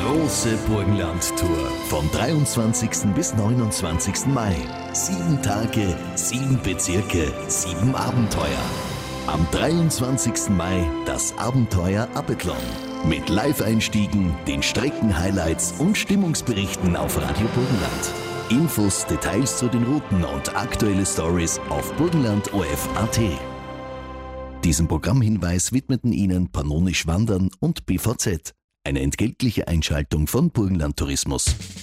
große Burgenland-Tour vom 23. bis 29. Mai. 7 Tage, 7 Bezirke, 7 Abenteuer. Am 23. Mai das Abenteuer Abethlon. Mit Live-Einstiegen, den Streckenhighlights und Stimmungsberichten auf Radio Burgenland. Infos, Details zu den Routen und aktuelle Stories auf burgenland.orf.at. Diesen Programmhinweis widmeten Ihnen Pannonisch Wandern und BVZ. Eine entgeltliche Einschaltung von Burgenland Tourismus.